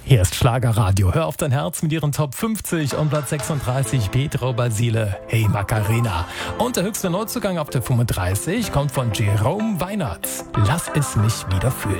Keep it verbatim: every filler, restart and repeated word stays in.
Hier ist Schlagerradio. Hör auf dein Herz mit ihren Top fünfzig und Platz sechsunddreißig Pedro Basile, Hey Macarena. Und der höchste Neuzugang auf der fünfunddreißig kommt von Jerome Weinertz. Lass es mich wieder fühlen.